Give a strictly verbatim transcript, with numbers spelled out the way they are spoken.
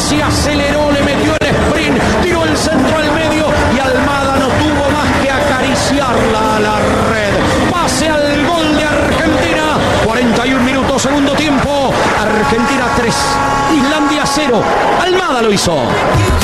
Messi aceleró, le metió el sprint, tiró el centro al medio y Almada no tuvo más que acariciarla a la red. Pase al gol de Argentina. cuarenta y un minutos, segundo tiempo. Argentina tres, Islandia cero. Almada lo hizo.